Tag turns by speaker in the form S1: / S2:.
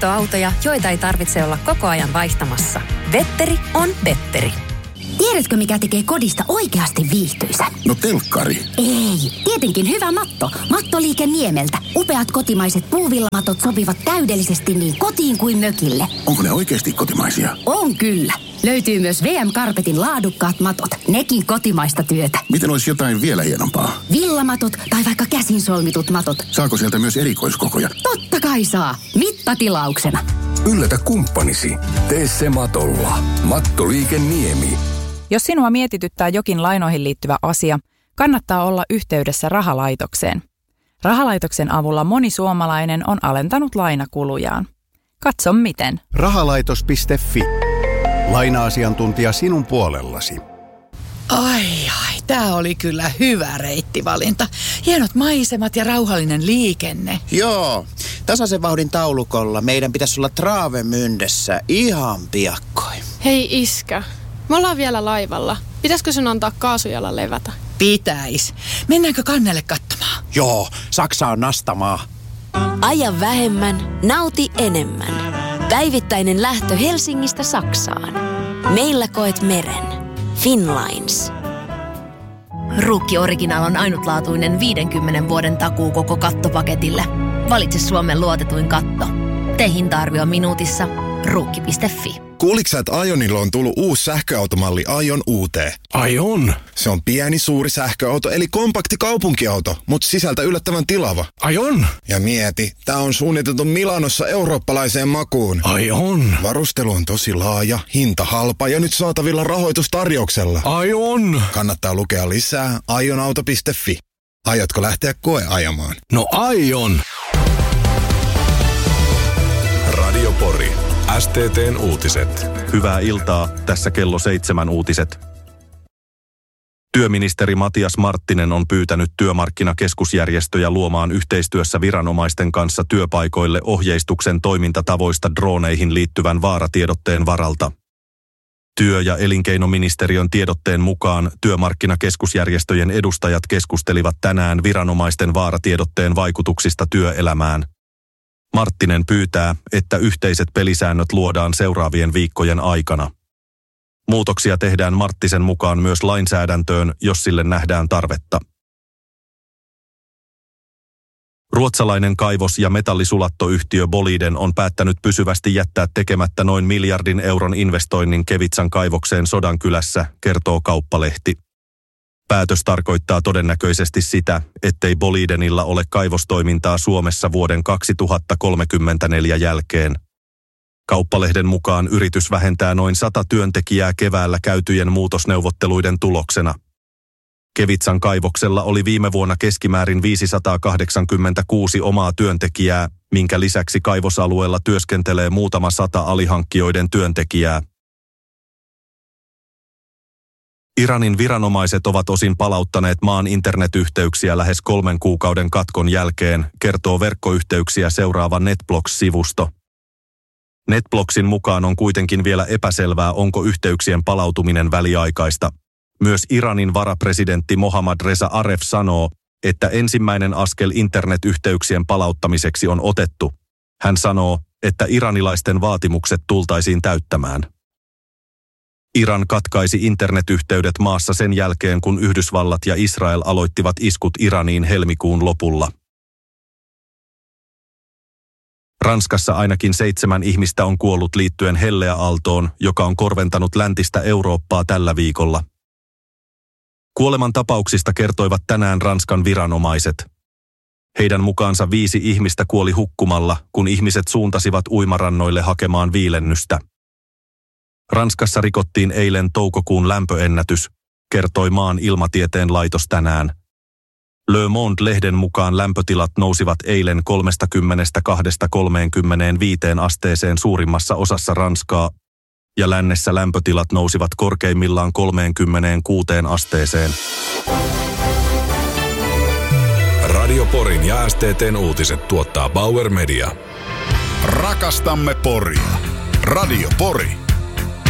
S1: vaihtoautoja, joita ei tarvitse olla koko ajan vaihtamassa. Vetteri on Vetteri.
S2: Tiedätkö, mikä tekee kodista oikeasti viihtyisän?
S3: No telkkari.
S2: Ei, tietenkin hyvä matto. Mattoliike Niemeltä. Upeat kotimaiset puuvillamatot sopivat täydellisesti niin kotiin kuin mökille.
S3: Onko ne oikeasti kotimaisia?
S2: On kyllä. Löytyy myös VM-karpetin laadukkaat matot. Nekin kotimaista työtä.
S3: Miten olisi jotain vielä hienompaa?
S2: Villamatot tai vaikka käsin solmitut matot.
S3: Saako sieltä myös erikoiskokoja?
S2: Totta kai saa. Mittatilauksena.
S4: Yllätä kumppanisi. Tee se matolla. Mattoliike Niemi.
S5: Jos sinua mietityttää jokin lainoihin liittyvä asia, kannattaa olla yhteydessä rahalaitokseen. Rahalaitoksen avulla moni suomalainen on alentanut lainakulujaan. Katso miten.
S6: Rahalaitos.fi. Laina-asiantuntija sinun puolellasi.
S7: Ai, tää oli kyllä hyvä reittivalinta. Hienot maisemat ja rauhallinen liikenne.
S8: Joo, tasaisen vauhdin taulukolla meidän pitäisi olla Travemündessä ihan piakkoin.
S9: Hei iskä, me ollaan vielä laivalla. Pitäisikö sun antaa kaasujalla levätä?
S7: Pitäis. Mennäänkö kannelle katsomaan?
S8: Joo, Saksa on nastamaa.
S10: Aja vähemmän, nauti enemmän. Päivittäinen lähtö Helsingistä Saksaan. Meillä koet meren. Finnlines.
S11: Ruukki Original on ainutlaatuinen 50 vuoden takuu koko kattopaketille. Valitse Suomen luotetuin katto. Tee hinta-arvio minuutissa. Ruukki.fi.
S12: Kuuliksä, että Aionilla on tullut uusi sähköautomalli Aion UT?
S4: Aion?
S12: Se on pieni, suuri sähköauto, eli kompakti kaupunkiauto, mutta sisältä yllättävän tilava.
S4: Aion?
S12: Ja mieti, tää on suunniteltu Milanossa eurooppalaiseen makuun.
S4: Aion?
S12: Varustelu on tosi laaja, hinta halpa ja nyt saatavilla rahoitustarjouksella.
S4: Aion?
S12: Kannattaa lukea lisää aionauto.fi. Aiotko lähteä koeajamaan?
S4: No aion!
S13: Radio Pori. STT:n uutiset.
S14: Hyvää iltaa, tässä kello 7 uutiset. Työministeri Matias Marttinen on pyytänyt työmarkkinakeskusjärjestöjä luomaan yhteistyössä viranomaisten kanssa työpaikoille ohjeistuksen toimintatavoista drooneihin liittyvän vaaratiedotteen varalta. Työ- ja elinkeinoministeriön tiedotteen mukaan työmarkkinakeskusjärjestöjen edustajat keskustelivat tänään viranomaisten vaaratiedotteen vaikutuksista työelämään. Marttinen pyytää, että yhteiset pelisäännöt luodaan seuraavien viikkojen aikana. Muutoksia tehdään Marttisen mukaan myös lainsäädäntöön, jos sille nähdään tarvetta. Ruotsalainen kaivos- ja metallisulattoyhtiö Boliden on päättänyt pysyvästi jättää tekemättä noin miljardin euron investoinnin Kevitsan kaivokseen Sodankylässä, kertoo Kauppalehti. Päätös tarkoittaa todennäköisesti sitä, ettei Bolidenilla ole kaivostoimintaa Suomessa vuoden 2034 jälkeen. Kauppalehden mukaan yritys vähentää noin 100 työntekijää keväällä käytyjen muutosneuvotteluiden tuloksena. Kevitsan kaivoksella oli viime vuonna keskimäärin 586 omaa työntekijää, minkä lisäksi kaivosalueella työskentelee muutama 100 alihankkijoiden työntekijää. Iranin viranomaiset ovat osin palauttaneet maan internetyhteyksiä lähes 3 kuukauden katkon jälkeen, kertoo verkkoyhteyksiä seuraava NetBlocks-sivusto. NetBlocksin mukaan on kuitenkin vielä epäselvää, onko yhteyksien palautuminen väliaikaista. Myös Iranin varapresidentti Mohammad Reza Aref sanoo, että ensimmäinen askel internetyhteyksien palauttamiseksi on otettu. Hän sanoo, että iranilaisten vaatimukset tultaisiin täyttämään. Iran katkaisi internetyhteydet maassa sen jälkeen, kun Yhdysvallat ja Israel aloittivat iskut Iraniin helmikuun lopulla. Ranskassa ainakin 7 ihmistä on kuollut liittyen helleäaaltoon, joka on korventanut läntistä Eurooppaa tällä viikolla. Kuoleman tapauksista kertoivat tänään Ranskan viranomaiset. Heidän mukaansa 5 ihmistä kuoli hukkumalla, kun ihmiset suuntasivat uimarannoille hakemaan viilennystä. Ranskassa rikottiin eilen toukokuun lämpöennätys, kertoi maan ilmatieteen laitos tänään. Le Monde-lehden mukaan lämpötilat nousivat eilen 32–35 asteeseen suurimmassa osassa Ranskaa, ja lännessä lämpötilat nousivat korkeimmillaan 36 asteeseen.
S13: Radio Porin ja STT:n uutiset tuottaa Bauer Media.
S3: Rakastamme Poria. Radio Pori.